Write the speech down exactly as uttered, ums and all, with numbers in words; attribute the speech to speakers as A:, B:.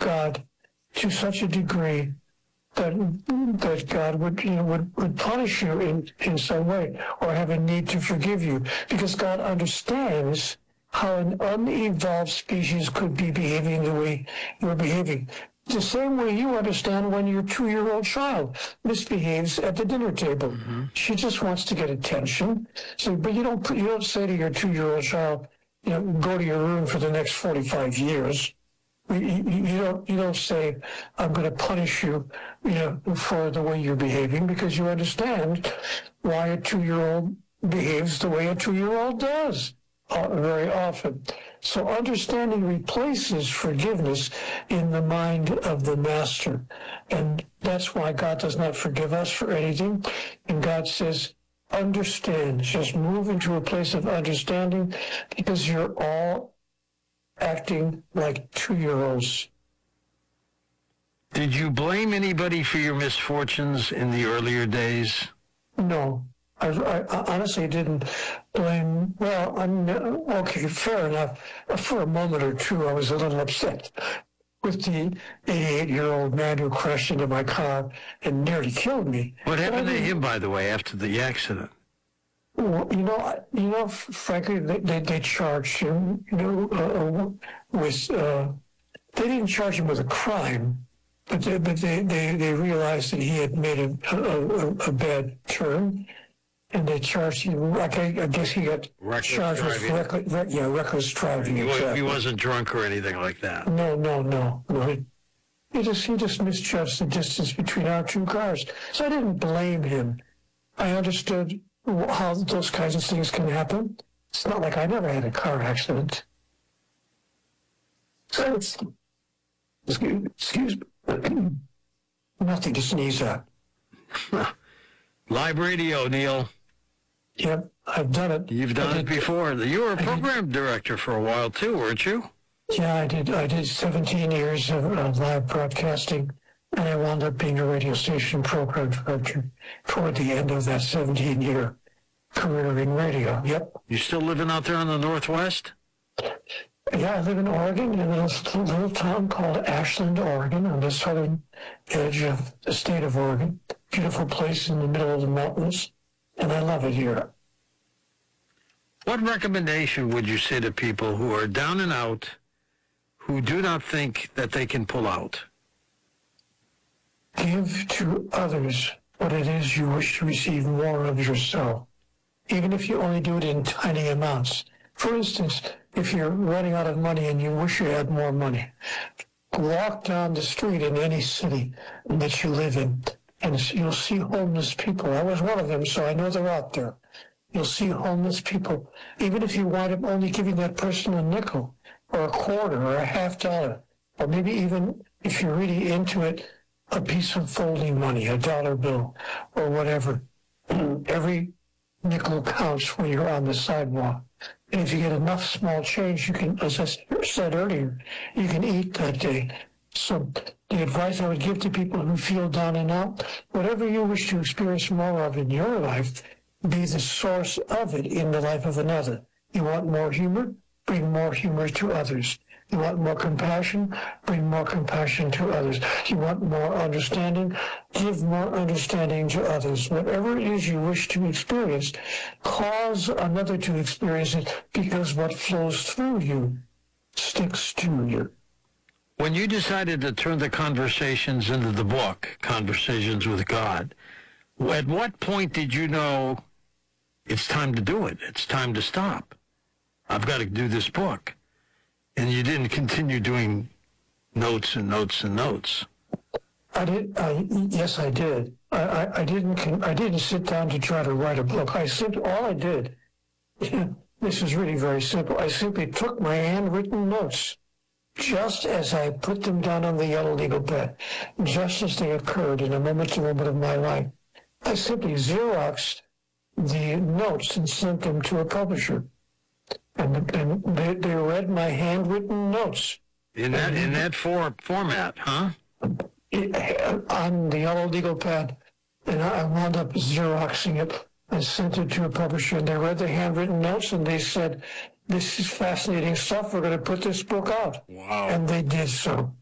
A: God to such a degree that that God would you know would, would punish you in, in some way or have a need to forgive you, because God understands how an unevolved species could be behaving the way you're behaving. The same way you understand when your two-year-old child misbehaves at the dinner table. Mm-hmm. She just wants to get attention. So, but you don't you don't say to your two-year-old child, you know, go to your room for the next forty-five years. You, you, you don't you don't say, I'm going to punish you, you know, for the way you're behaving, because you understand why a two-year-old behaves the way a two-year-old does. Uh, very often. So understanding replaces forgiveness in the mind of the master. And that's why God does not forgive us for anything. And God says, understand. Just move into a place of understanding, because you're all acting like two-year-olds.
B: Did you blame anybody for your misfortunes in the earlier days?
A: No. I, I honestly didn't blame, well, I'm, okay, fair enough. For a moment or two, I was a little upset with the eighty-eight-year-old man who crashed into my car and nearly killed me.
B: What happened to him, by the way, after the accident?
A: Well, you know, you know, frankly, they, they, they charged him, you know, uh, with, uh, they didn't charge him with a crime. But they, but they, they, they realized that he had made a, a, a bad turn. And they charged him, I guess he got
B: reckless
A: charged
B: driving.
A: with reckless, rec, yeah, reckless driving.
B: He,
A: exactly.
B: he wasn't drunk or anything like that.
A: No, no, no, no. He, he just he just misjudged the distance between our two cars. So I didn't blame him. I understood how those kinds of things can happen. It's not like I never had a car accident. So it's, excuse, excuse me, nothing to sneeze at.
B: Live radio, Neil.
A: Yep, I've done it.
B: You've done it before. You were a program director for a while too, weren't you?
A: Yeah, I did. I did seventeen years of, of live broadcasting, and I wound up being a radio station program director toward the end of that seventeen-year career in radio. Yep.
B: You still living out there in the Northwest?
A: Yeah, I live in Oregon, in a little, little town called Ashland, Oregon, on the southern edge of the state of Oregon. Beautiful place in the middle of the mountains, and I love it here.
B: What recommendation would you say to people who are down and out, who do not think that they can pull out?
A: Give to others what it is you wish to receive more of yourself, even if you only do it in tiny amounts. For instance, if you're running out of money and you wish you had more money, walk down the street in any city that you live in, and you'll see homeless people. I was one of them, so I know they're out there. You'll see homeless people, even if you wind up only giving that person a nickel or a quarter or a half dollar, or maybe even, if you're really into it, a piece of folding money, a dollar bill, or whatever. Every nickel counts when you're on the sidewalk. And if you get enough small change, you can, as I said earlier, you can eat that day. So the advice I would give to people who feel down and out, whatever you wish to experience more of in your life, be the source of it in the life of another. You want more humor? Bring more humor to others. You want more compassion? Bring more compassion to others. You want more understanding? Give more understanding to others. Whatever it is you wish to experience, cause another to experience it, because what flows through you sticks to you.
B: When you decided to turn the conversations into the book, Conversations with God, at what point did you know it's time to do it? It's time to stop. I've got to do this book. And you didn't continue doing notes and notes and notes.
A: I did. I, yes, I did. I, I, I didn't. I didn't sit down to try to write a book. I simply, all I did. This is really very simple. I simply took my handwritten notes, just as I put them down on the yellow legal pad, just as they occurred in a moment-to-moment of my life. I simply Xeroxed the notes and sent them to a publisher. And, and they, they read my handwritten notes.
B: In that
A: and,
B: in that for, format, huh?
A: It, on the yellow legal pad. And I wound up Xeroxing it and sent it to a publisher. And they read the handwritten notes and they said, this is fascinating stuff. We're going to put this book out.
B: Wow.
A: And they did so.